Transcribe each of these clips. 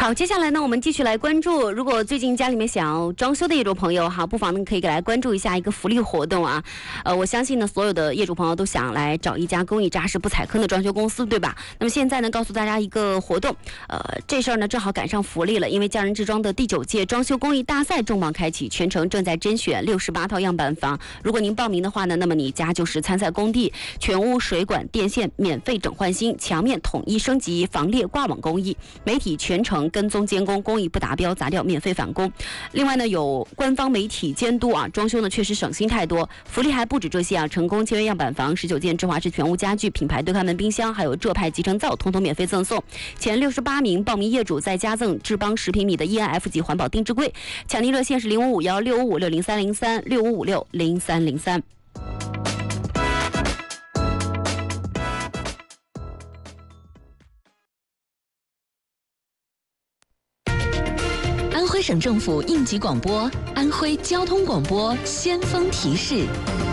好，接下来呢，我们继续来关注，如果最近家里面想要装修的业主朋友哈，不妨呢可以来关注一下一个福利活动啊。我相信呢，所有的业主朋友都想来找一家工艺扎实不踩坑的装修公司，对吧？那么现在呢，告诉大家一个活动，这事儿呢正好赶上福利了，因为匠人制装的第9届装修工艺大赛重磅开启，全程正在甄选68套样板房。如果您报名的话呢，那么你家就是参赛工地，全屋水管电线免费整换新，墙面统一升级，防裂挂网工艺，媒体全程跟踪监工，工艺不达标砸掉免费返工。另外呢，有官方媒体监督啊，装修呢确实省心太多。福利还不止这些啊，成功签约样板房19件智华式全屋家具、品牌对开门冰箱，还有浙派集成灶，统统免费赠送。前68名报名业主再加赠智邦10平米的 ENF 级环保定制柜。抢订热线是055165560303，65560303。 安徽省政府应急广播，安徽交通广播先锋提示：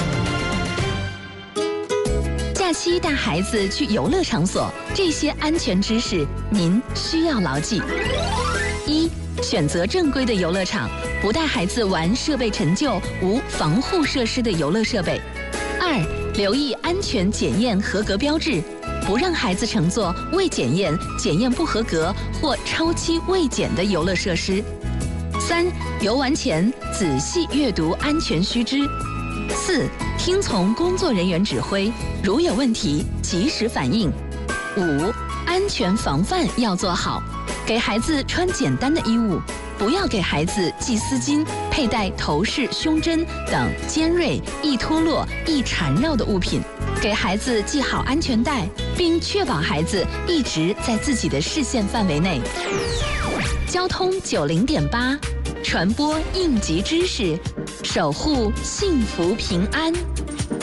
假期带孩子去游乐场所，这些安全知识您需要牢记。1. 选择正规的游乐场，不带孩子玩设备陈旧、无防护设施的游乐设备。2. 留意安全检验合格标志，不让孩子乘坐未检验、检验不合格或超期未检的游乐设施。3. 游玩前仔细阅读安全须知。4. 听从工作人员指挥，如有问题及时反映。5. 安全防范要做好，给孩子穿简单的衣物，不要给孩子系丝巾、佩戴头饰、胸针等尖锐、易脱落、易缠绕的物品，给孩子系好安全带，并确保孩子一直在自己的视线范围内。交通90.8，传播应急知识，守护幸福平安。